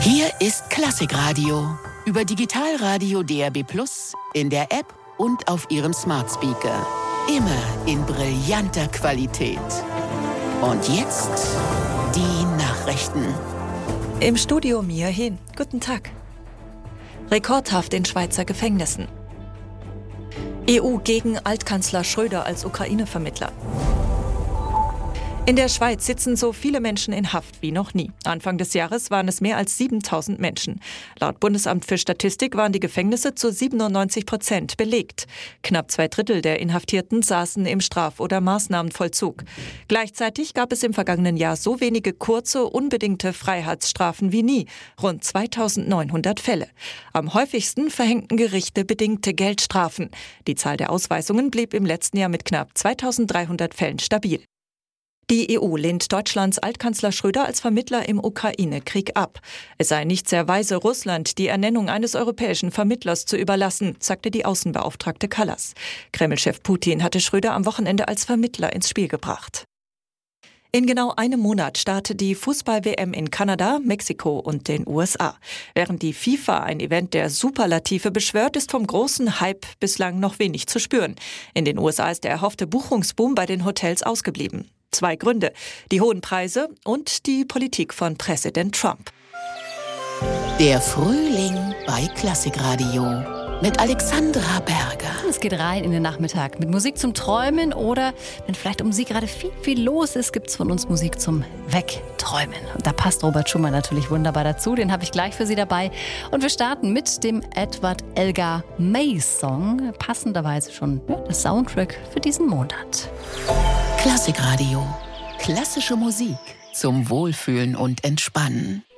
Hier ist Klassikradio über Digitalradio DAB+, in der App und auf Ihrem Smart Speaker. Immer in brillanter Qualität. Und jetzt die Nachrichten. Im Studio Mia Hehn. Guten Tag. Rekordhaft in Schweizer Gefängnissen. EU gegen Altkanzler Schröder als Ukraine-Vermittler. In der Schweiz sitzen so viele Menschen in Haft wie noch nie. Anfang des Jahres waren es mehr als 7.000 Menschen. Laut Bundesamt für Statistik waren die Gefängnisse zu 97% belegt. Knapp 2/3 der Inhaftierten saßen im Straf- oder Maßnahmenvollzug. Gleichzeitig gab es im vergangenen Jahr so wenige kurze, unbedingte Freiheitsstrafen wie nie. Rund 2.900 Fälle. Am häufigsten verhängten Gerichte bedingte Geldstrafen. Die Zahl der Ausweisungen blieb im letzten Jahr mit knapp 2.300 Fällen stabil. Die EU lehnt Deutschlands Altkanzler Schröder als Vermittler im Ukraine-Krieg ab. Es sei nicht sehr weise, Russland die Ernennung eines europäischen Vermittlers zu überlassen, sagte die Außenbeauftragte Kallas. Kreml-Chef Putin hatte Schröder am Wochenende als Vermittler ins Spiel gebracht. In genau einem Monat startet die Fußball-WM in Kanada, Mexiko und den USA. Während die FIFA ein Event der Superlative beschwört, ist vom großen Hype bislang noch wenig zu spüren. In den USA ist der erhoffte Buchungsboom bei den Hotels ausgeblieben. 2 Gründe: die hohen Preise und die Politik von Präsident Trump. Der Frühling bei Klassikradio mit Alexandra Berger. Es geht rein in den Nachmittag mit Musik zum Träumen oder, wenn vielleicht um Sie gerade viel los ist, gibt es von uns Musik zum Wegträumen. Und da passt Robert Schumann natürlich wunderbar dazu, den habe ich gleich für Sie dabei. Und wir starten mit dem Edward Elgar Mays Song, passenderweise schon der Soundtrack für diesen Monat. Klassikradio. Klassische Musik zum Wohlfühlen und Entspannen.